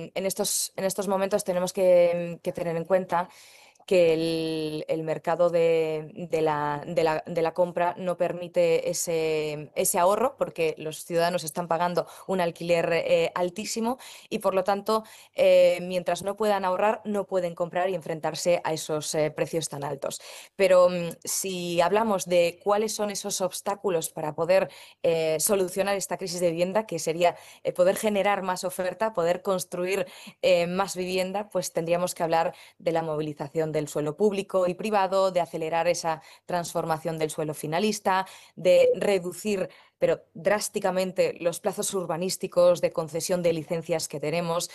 en estos momentos tenemos que tener en cuenta que el mercado de la compra no permite ese ahorro, porque los ciudadanos están pagando un alquiler altísimo y, por lo tanto, mientras no puedan ahorrar, no pueden comprar y enfrentarse a esos precios tan altos. Pero si hablamos de cuáles son esos obstáculos para poder solucionar esta crisis de vivienda, que sería poder generar más oferta, poder construir más vivienda, pues tendríamos que hablar de la movilización del suelo público y privado, de acelerar esa transformación del suelo finalista, de reducir, pero drásticamente, los plazos urbanísticos de concesión de licencias que tenemos.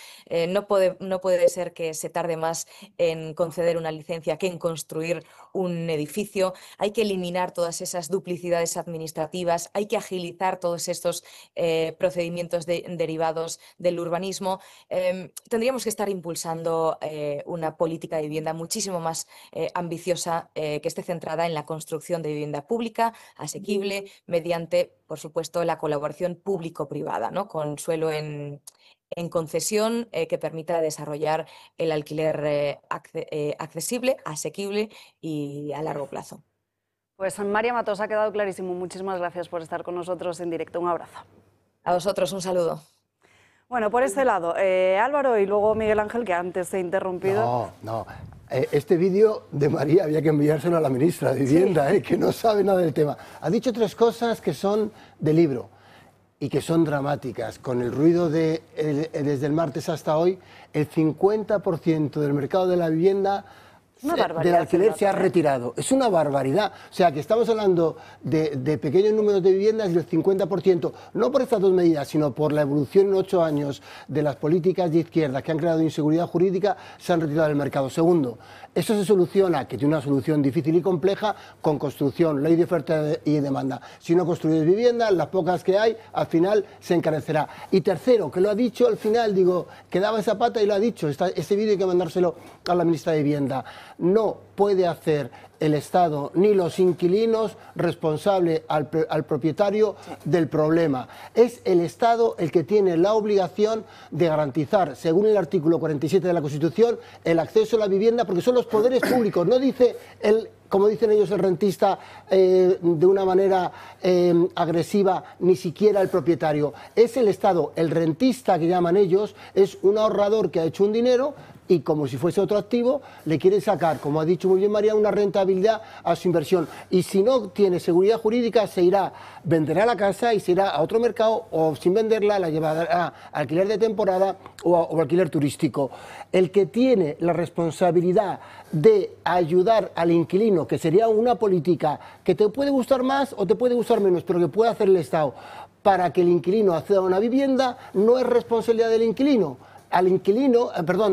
No puede ser que se tarde más en conceder una licencia que en construir un edificio. Hay que eliminar todas esas duplicidades administrativas, hay que agilizar todos estos procedimientos derivados del urbanismo. Tendríamos que estar impulsando una política de vivienda muchísimo más ambiciosa, que esté centrada en la construcción de vivienda pública, asequible, mediante, por supuesto, la colaboración público-privada, ¿no? Con suelo en concesión, que permita desarrollar el alquiler accesible, asequible y a largo plazo. Pues María Matos, ha quedado clarísimo. Muchísimas gracias por estar con nosotros en directo. Un abrazo. A vosotros, un saludo. Bueno, por este lado, Álvaro y luego Miguel Ángel, que antes he interrumpido. No. Este vídeo de María había que enviárselo a la ministra de Vivienda, que no sabe nada del tema. Ha dicho tres cosas que son de libro y que son dramáticas. Con el ruido desde el martes hasta hoy, el 50% del mercado de la vivienda del alquiler se ha retirado. Es una barbaridad. O sea, que estamos hablando de pequeños números de viviendas y el 50%, no por estas dos medidas, sino por la evolución en 8 años de las políticas de izquierda que han creado inseguridad jurídica, se han retirado del mercado. Segundo, eso se soluciona, que tiene una solución difícil y compleja, con construcción, ley de oferta y demanda. Si no construyes viviendas, las pocas que hay, al final se encarecerá. Y tercero, que lo ha dicho al final, digo, que daba esa pata y lo ha dicho, este vídeo hay que mandárselo a la ministra de Vivienda. No puede hacer el Estado ni los inquilinos responsable al propietario del problema. Es el Estado el que tiene la obligación de garantizar, según el artículo 47 de la Constitución, el acceso a la vivienda, porque son los poderes públicos. No dice como dicen ellos, el rentista, de una manera agresiva, ni siquiera el propietario. Es el Estado. El rentista, que llaman ellos, es un ahorrador que ha hecho un dinero y, como si fuese otro activo, le quieren sacar, como ha dicho muy bien María, una rentabilidad a su inversión. Y si no tiene seguridad jurídica, se irá, venderá la casa y se irá a otro mercado, o sin venderla la llevará a alquiler de temporada o alquiler turístico. El que tiene la responsabilidad de ayudar al inquilino, que sería una política que te puede gustar más o te puede gustar menos, pero que puede hacer el Estado para que el inquilino acceda a una vivienda, no es responsabilidad del inquilino. Al inquilino,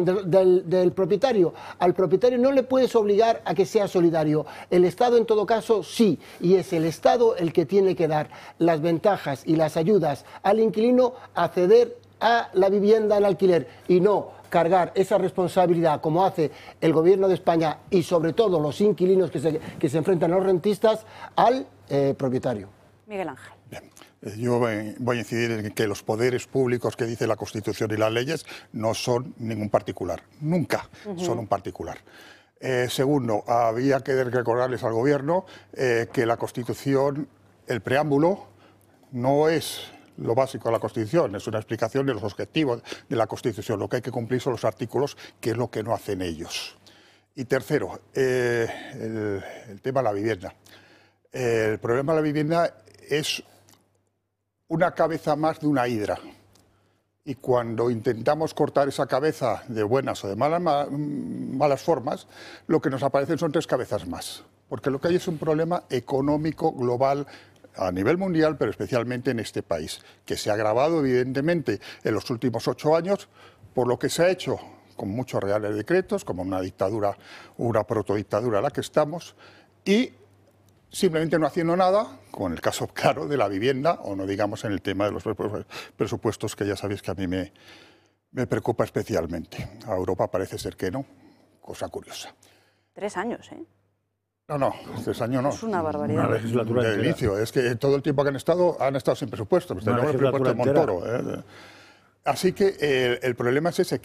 del propietario. Al propietario no le puedes obligar a que sea solidario. El Estado, en todo caso, sí. Y es el Estado el que tiene que dar las ventajas y las ayudas al inquilino a acceder a la vivienda en alquiler, y no cargar esa responsabilidad, como hace el Gobierno de España y sobre todo los inquilinos que se enfrentan a los rentistas, al propietario. Miguel Ángel. Bien. Yo voy a incidir en que los poderes públicos que dice la Constitución y las leyes no son ningún particular, nunca son un particular. Segundo, había que recordarles al Gobierno que la Constitución, el preámbulo, no es lo básico de la Constitución, es una explicación de los objetivos de la Constitución. Lo que hay que cumplir son los artículos, que es lo que no hacen ellos. Y tercero, el tema de la vivienda. El problema de la vivienda es una cabeza más de una hidra. Y cuando intentamos cortar esa cabeza de buenas o de malas formas, lo que nos aparecen son 3 cabezas más. Porque lo que hay es un problema económico global a nivel mundial, pero especialmente en este país, que se ha agravado evidentemente en los últimos 8 años por lo que se ha hecho con muchos reales decretos, como una dictadura, una protodictadura a la que estamos, y simplemente no haciendo nada, como en el caso, claro, de la vivienda, o no digamos en el tema de los presupuestos, que ya sabéis que a mí me preocupa especialmente. A Europa parece ser que no, cosa curiosa. 3 años, ¿eh? No, 3 años no. Es una barbaridad. Una legislatura de entera. inicio, es que todo el tiempo que han estado sin presupuesto. Tenemos el presupuesto de Montoro. Así que el problema es ese.